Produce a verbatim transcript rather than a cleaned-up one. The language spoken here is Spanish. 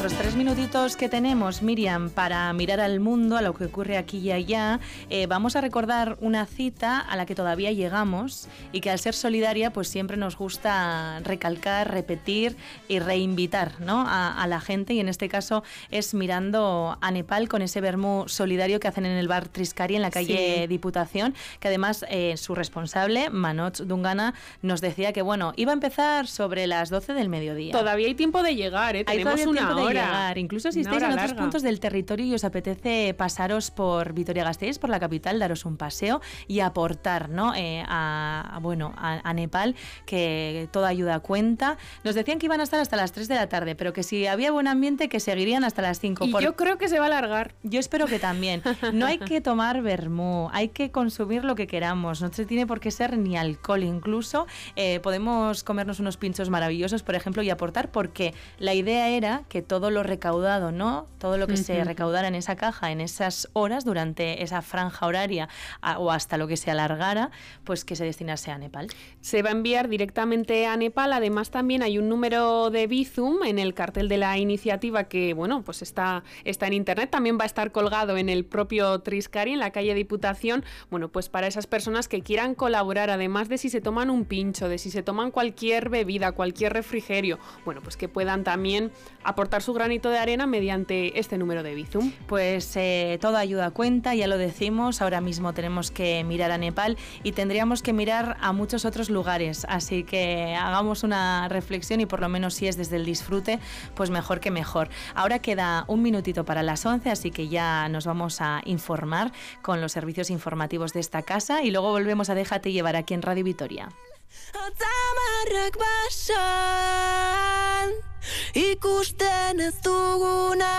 nuestros tres minutitos que tenemos, Miriam, para mirar al mundo, a lo que ocurre aquí y allá, eh, vamos a recordar una cita a la que todavía llegamos y que al ser solidaria pues siempre nos gusta recalcar, repetir y reinvitar, ¿no?, a, a la gente, y en este caso es mirando a Nepal con ese vermú solidario que hacen en el bar Triscari en la calle sí. Diputación, que además eh, su responsable, Manoj Dungana, nos decía que bueno, iba a empezar sobre las doce del mediodía. Todavía hay tiempo de llegar, ¿eh? Tenemos hay una tiempo hora. De llegar. Incluso si estáis en otros larga. puntos del territorio y os apetece pasaros por Vitoria-Gasteiz, por la capital, daros un paseo y aportar, ¿no?, eh, a, a, bueno, a, a Nepal, que toda ayuda cuenta. Nos decían que iban a estar hasta las tres de la tarde, pero que si había buen ambiente que seguirían hasta las cinco. Y por... yo creo que se va a alargar. Yo espero que también. No hay que tomar vermú, hay que consumir lo que queramos, no se tiene por qué ser ni alcohol. Incluso eh, podemos comernos unos pinchos maravillosos, por ejemplo, y aportar, porque la idea era que todo lo recaudado, ¿no?, todo lo que uh-huh. se recaudara en esa caja, en esas horas, durante esa franja horaria a, o hasta lo que se alargara, pues que se destinase a Nepal. Se va a enviar directamente a Nepal. Además también hay un número de Bizum en el cartel de la iniciativa que, bueno, pues está, está en internet, también va a estar colgado en el propio Triscari, en la calle Diputación, bueno, pues para esas personas que quieran colaborar, además de si se toman un pincho, de si se toman cualquier bebida, cualquier refrigerio, bueno, pues que puedan también aportar su granito de arena mediante este número de Bizum. Pues eh, toda ayuda cuenta, ya lo decimos, ahora mismo tenemos que mirar a Nepal y tendríamos que mirar a muchos otros lugares, así que hagamos una reflexión y por lo menos si es desde el disfrute, pues mejor que mejor. Ahora queda un minutito para las once, así que ya nos vamos a informar con los servicios informativos de esta casa y luego volvemos a Déjate Llevar aquí en Radio Vitoria. Ikusten ez duguna